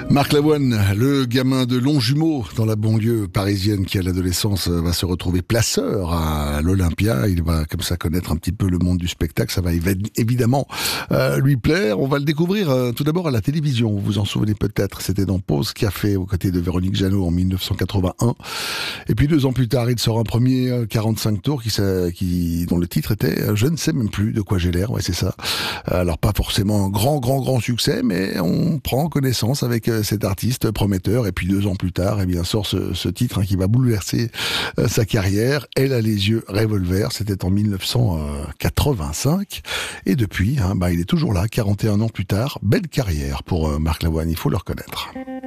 Marc Lavoine, le gamin de Longjumeau dans la banlieue parisienne qui à l'adolescence va se retrouver placeur à l'Olympia. Il va comme ça connaître un petit peu le monde du spectacle. Ça va évidemment lui plaire. On va le découvrir tout d'abord à la télévision. Vous vous en souvenez peut-être, c'était dans Pause Café aux côtés de Véronique Jeannot en 1981. Et puis 2 ans plus tard, il sort un premier 45 tours dont le titre était Je ne sais même plus de quoi j'ai l'air. Ouais, c'est ça. Alors pas forcément un grand succès, mais on prend connaissance avec cet artiste prometteur. Et puis 2 ans plus tard, eh bien sort ce titre qui va bouleverser sa carrière. Elle a les yeux revolver. C'était en 1985. Et depuis, il est toujours là, 41 ans plus tard. Belle carrière pour Marc Lavoine, il faut le reconnaître.